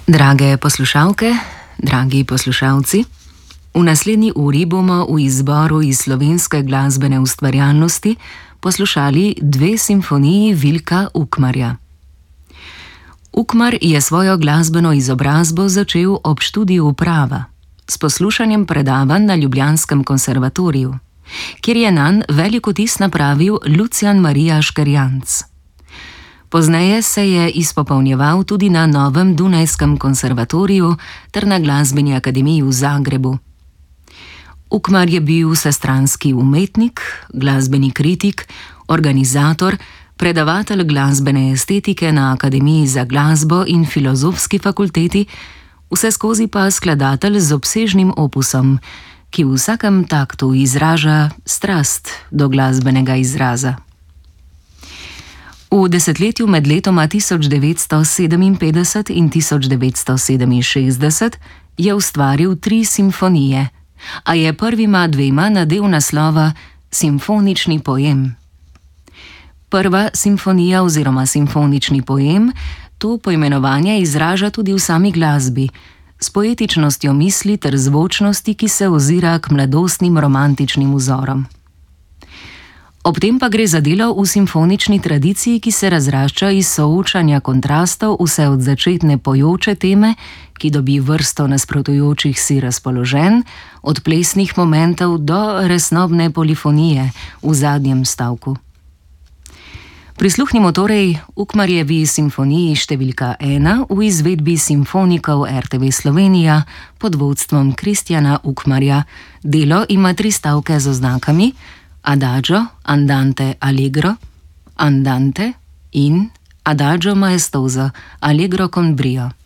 Drage poslušalke, dragi poslušalci, v naslednji uri bomo v izboru iz slovenske glasbene ustvarjalnosti poslušali dve simfoniji Vilka Ukmarja. Ukmar je svojo glasbeno izobrazbo začel ob študiju prava, s poslušanjem predavanj na ljubljanskem konservatoriju, kjer je nanj velik vtis napravil Lucijan Marija Škerjanc. Pozneje se je izpopolnjeval tudi na Novem Dunajskem konservatoriju ter na Glasbeni akademiji v Zagrebu. Ukmar je bil vsestranski umetnik, glasbeni kritik, organizator, predavatelj glasbene estetike na Akademiji za glasbo in Filozofski fakulteti, vseskozi pa skladatelj z obsežnim opusom, ki v vsakem taktu izraža strast do glasbenega izraza. V desetletju med letoma 1957 in 1967 je ustvaril 3 simfonije, a je prvima dvema nadel naslova Simfonični poem. Prva simfonija oziroma simfonični poem to poimenovanje izraža tudi v sami glasbi, s poetičnostjo misli ter zvočnosti, ki se ozira k mladostnim romantičnim vzorom. Ob tem pa gre za delo v simfonični tradiciji, ki se razrašča iz soočanja kontrastov vse od začetne pojoče teme, ki dobi vrsto nasprotujočih si razpoloženj, od plesnih momentov do resnobne polifonije v zadnjem stavku. Prisluhnimo torej Ukmarjevi simfoniji številka 1 v izvedbi simfonikov RTV Slovenija pod vodstvom Kristjana Ukmarja. Delo ima 3 stavke z oznakami Adagio, Andante, Allegro, Andante in Adagio maestoso, Allegro con brio.